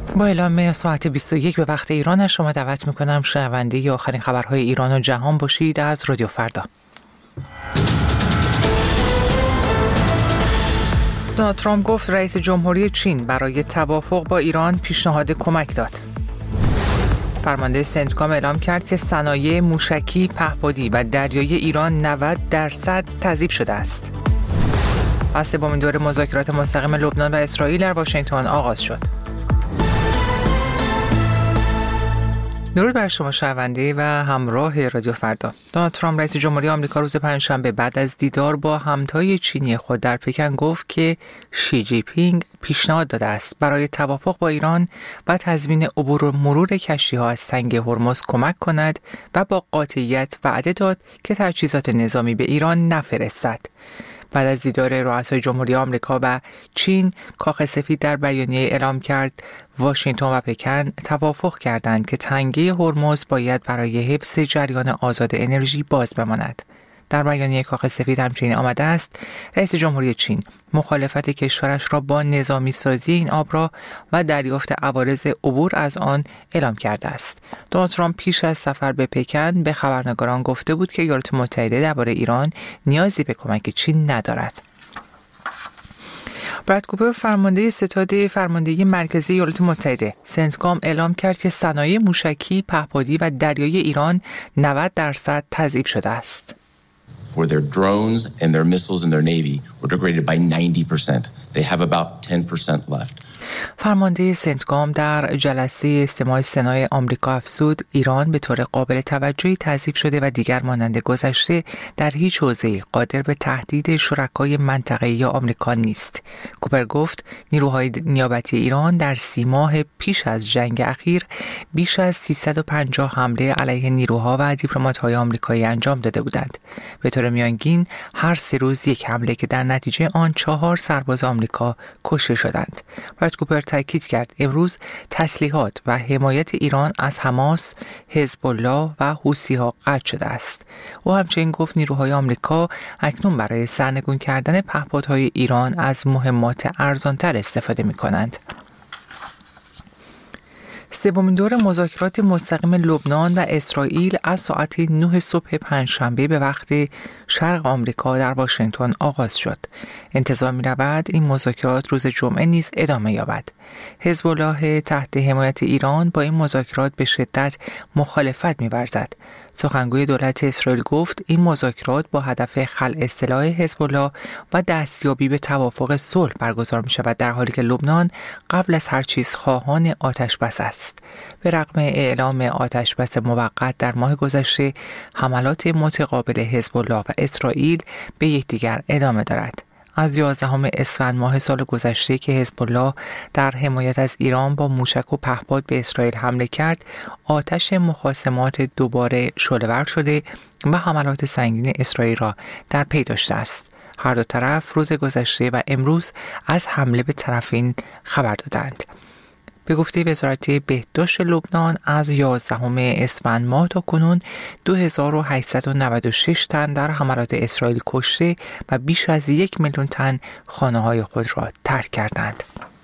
با اعلام ساعت 21 به وقت ایران از شما دعوت میکنم شنونده ی آخرین خبرهای ایران و جهان باشید از رادیو فردا. دونالد ترامپ گفت رئیس جمهوری چین برای توافق با ایران پیشنهاد کمک داد. فرمانده سنتکام اعلام کرد که صنایع موشکی، پهپادی و دریایی ایران 90% تضعیف شده است. از سومین دور مذاکرات مستقیم لبنان و اسرائیل در واشنگتن آغاز شد. درود بر شما شنونده و همراه رادیو فردا. دونالد ترامپ رئیس جمهوری آمریکا روز پنجشنبه بعد از دیدار با همتای چینی خود در پکن گفت که شی جی پینگ پیشنهاد داده است برای توافق با ایران و تضمین عبور و مرور کشتی‌ها از تنگه هرمز کمک کند و با قاطعیت وعده داد که تجهیزات نظامی به ایران نفرستد. بعد از دیدار رؤسای جمهوری آمریکا و چین، کاخ سفید در بیانیه اعلام کرد واشنگتن و پکن توافق کردند که تنگه هرمز باید برای حفظ جریان آزاد انرژی باز بماند. در بیانیه کاخ سفید همچنین آمده است رئیس جمهوری چین مخالفت کشورش را با نظامی سازی این آب را و دریافت عوارض عبور از آن اعلام کرده است. دونالد ترامپ پیش از سفر به پکن به خبرنگاران گفته بود که ایالات متحده درباره ایران نیازی به کمک چین ندارد. براد کوپر فرمانده ستاد فرماندهی مرکزی ایالات متحده سنتکام اعلام کرد که صنایع موشکی، پهپادی و دریایی ایران 90% تضعیف شده است. For their drones and their missiles and their navy were degraded by 90%. They have about 10% left. فرمانده سنتکام در جلسه استماع سنای آمریکا افزود ایران به طور قابل توجهی تضعیف شده و دیگر مانند گذشته در هیچ حوزه‌ای قادر به تهدید شرکای منطقه‌ای یا آمریکا نیست. کوپر گفت نیروهای نیابتی ایران در 30 ماه پیش از جنگ اخیر بیش از 350 حمله علیه نیروها و دیپلمات‌های آمریکایی انجام داده بودند. به طور میانگین هر 3 روز یک حمله که در نتیجه آن 4 سرباز آمریکا کشته شدند. کوپر تاکید کرد امروز تسلیحات و حمایت ایران از حماس، حزب الله و حوثی‌ها قطع شده است. او همچنین گفت نیروهای آمریکا اکنون برای سرنگون کردن پهپادهای ایران از مهمات ارزانتر استفاده می‌کنند. سومین دور مذاکرات مستقیم لبنان و اسرائیل از ساعت 9 صبح پنجشنبه به وقت شرق آمریکا در واشنگتن آغاز شد. انتظار می‌رود این مذاکرات روز جمعه نیز ادامه یابد. حزب الله تحت حمایت ایران با این مذاکرات به شدت مخالفت می‌ورزد. سخنگوی دولت اسرائیل گفت این مذاکرات با هدف خلع سلاح حزب الله و دستیابی به توافق صلح برگزار می‌شود در حالی که لبنان قبل از هر چیز خواهان آتش‌بس است. به رغم اعلام آتش‌بس موقت در ماه گذشته، حملات متقابل حزب الله و اسرائیل به یکدیگر ادامه دارد. از 11 اسفند ماه سال گذشته که حزب الله در حمایت از ایران با موشک و پهپاد به اسرائیل حمله کرد، آتش مخاصمات دوباره شعله‌ور شده و حملات سنگین اسرائیل را در پی داشته است. هر دو طرف روز گذشته و امروز از حمله به طرفین خبر دادند. به گفته وزارت بهداشت لبنان از 11 اسفند ماه تا کنون 2896 تن در حملات اسرائیل کشته و بیش از 1 میلیون تن خانه‌های خود را ترک کردند.